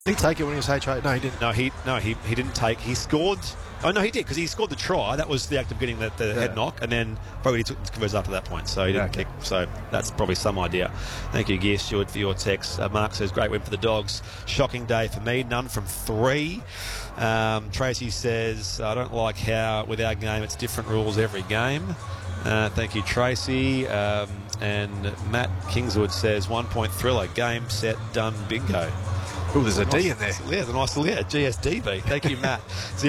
Did he take it when he was HA? No, he didn't. He didn't take. He scored. Oh no, he did, because he scored the try. That was the act of getting the head knock, and then probably he took the conversion after that point. So he didn't kick. So that's probably some idea. Thank you, Gear Stewart, for your text. Mark says great win for the Dogs. Shocking day for me. None from 3. Tracy says I don't like how with our game it's different rules every game. Thank you, Tracy. And Matt Kingswood says 1 point thriller. Game, set, done, bingo. Oh, there's a D in there. Yeah, the nice little GSDB. Thank you, Matt.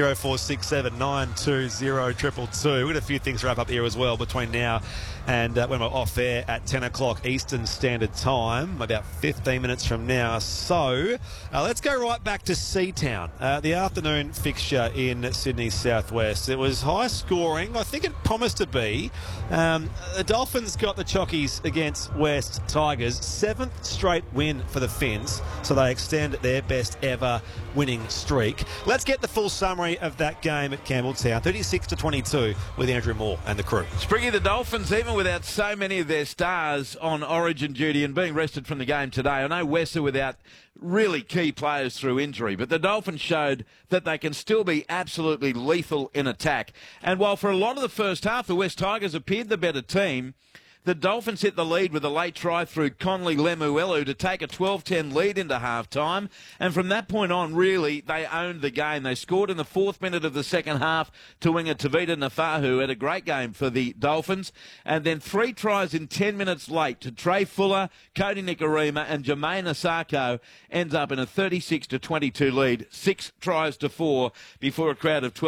0467 920 222. We've got a few things to wrap up here as well between now and when we're off air at 10 o'clock Eastern Standard Time, about 15 minutes from now. So let's go right back to Seatown. The afternoon fixture in Sydney Southwest. It was high scoring. I think it promised to be. The Dolphins got the chockies against West Tigers. 7th straight win for the Finns, so they extend their best ever winning streak. Let's get the full summary of that game at Campbelltown. 36-22 with Andrew Moore and the crew. Spriggy, the Dolphins, even without so many of their stars on origin duty and being rested from the game today, I know West are without really key players through injury, but the Dolphins showed that they can still be absolutely lethal in attack. And while for a lot of the first half the West Tigers appeared the better team, the Dolphins hit the lead with a late try through Conley Lemuelu to take a 12-10 lead into half-time. And from that point on, really, they owned the game. They scored in the 4th minute of the second half to winger Tavita Nafahu. Had a great game for the Dolphins. And then 3 tries in 10 minutes late to Trey Fuller, Cody Nikorima and Jermaine Asako ends up in a 36-22 lead. 6 tries to 4 before a crowd of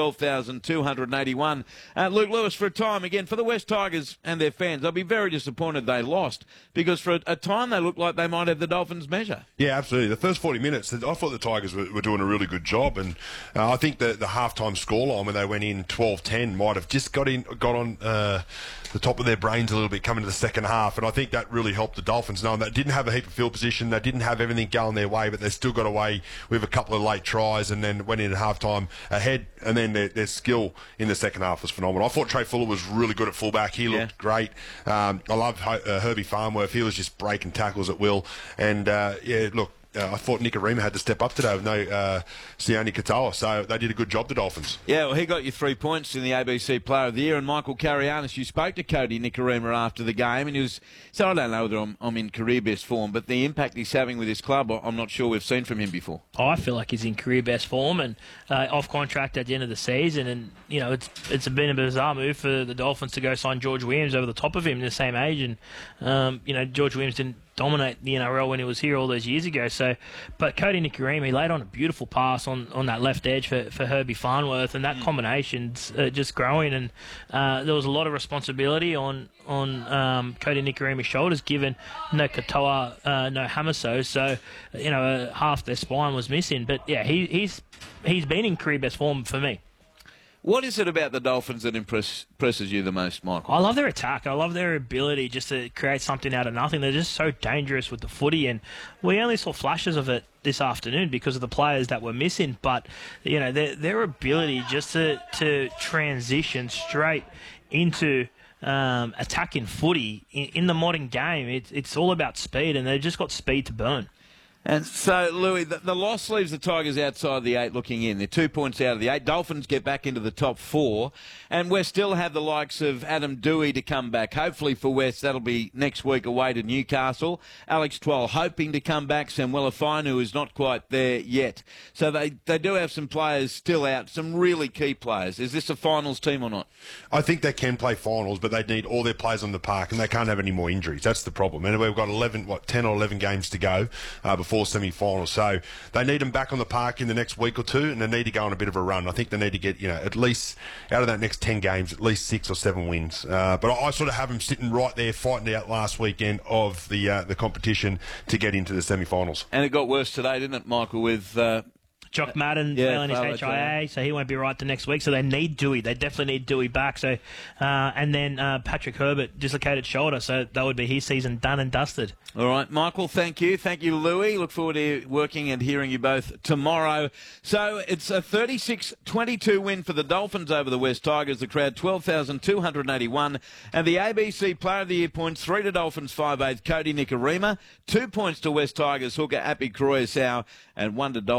12,281. Luke Lewis, for a time, again, for the West Tigers and their fans, I'll be very disappointed they lost, because for a time they looked like they might have the Dolphins' measure. Yeah, absolutely. The first 40 minutes, I thought the Tigers were doing a really good job, and I think the halftime scoreline when they went in 12-10 might have just got on the top of their brains a little bit coming to the second half, and I think that really helped the Dolphins, knowing they didn't have a heap of field position, they didn't have everything going their way, but they still got away with a couple of late tries and then went in at halftime ahead, and then their skill in the second half was phenomenal. I thought Trey Fuller was really good at fullback. He looked great. I love Herbie Farnworth. He was just breaking tackles at will. And, look, I thought Nikorima had to step up today with no Sione Katoa, so they did a good job, the Dolphins. Yeah, well, he got you 3 points in the ABC Player of the Year, and Michael Carianis, you spoke to Cody Nikorima after the game, and he was, so I don't know whether I'm in career best form, but the impact he's having with his club, I'm not sure we've seen from him before. I feel like he's in career best form and off contract at the end of the season, and you know it's been a bizarre move for the Dolphins to go sign George Williams over the top of him, the same age, and George Williams didn't dominate the NRL when he was here all those years ago. So, but Cody Nikorima, he laid on a beautiful pass on that left edge for Herbie Farnworth, and that combination's just growing. And there was a lot of responsibility on Cody Nikorima's shoulders, given no Katoa, no Hamaso. So, half their spine was missing. But yeah, he's been in career best form for me. What is it about the Dolphins that impresses you the most, Michael? I love their attack. I love their ability just to create something out of nothing. They're just so dangerous with the footy, and we only saw flashes of it this afternoon because of the players that were missing. But their ability just to transition straight into attacking footy in the modern game, it's all about speed, and they've just got speed to burn. And so, Louis, the loss leaves the Tigers outside the 8 looking in. They're 2 points out of the 8. Dolphins get back into the top 4. And we still have the likes of Adam Dewey to come back. Hopefully for West, that'll be next week away to Newcastle. Alex Twal hoping to come back. Samuela Fine, who is not quite there yet. So they do have some players still out, some really key players. Is this a finals team or not? I think they can play finals, but they need all their players on the park, and they can't have any more injuries. That's the problem. And we've got 10 or 11 games to go before semi-finals. So they need them back on the park in the next week or two, and they need to go on a bit of a run. I think they need to get, at least out of that next 10 games, at least 6 or 7 wins. But I sort of have them sitting right there fighting out last weekend of the competition to get into the semi-finals. And it got worse today, didn't it, Michael, with Jock Madden failing his HIA, so he won't be right the next week. So they need Dewey. They definitely need Dewey back. So, and then Patrick Herbert dislocated shoulder, so that would be his season done and dusted. All right, Michael, thank you. Thank you, Louis. Look forward to working and hearing you both tomorrow. So it's a 36-22 win for the Dolphins over the West Tigers. The crowd 12,281. And the ABC Player of the Year points, 3 to Dolphins 5/8, Cody Nikorima, 2 points to West Tigers hooker Appy Croyasau, and 1 to Dolphins.